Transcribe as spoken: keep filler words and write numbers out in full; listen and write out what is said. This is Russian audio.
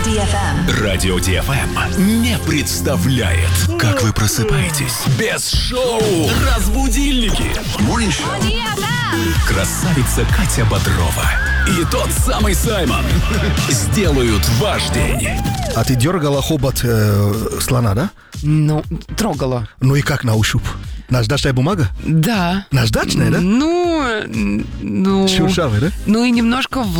ди эф эм. Радио ди эф эм не представляет, как вы просыпаетесь без шоу «Разбудильники». Morning Show. Красавица Катя Бодрова и тот самый Саймон сделают ваш день. А ты дергала хобот э, слона, да? Ну, трогала. Ну и как на ощупь? Наждачная бумага? Да. Наждачная, да? Ну, ну... Шершавая, да? Ну и немножко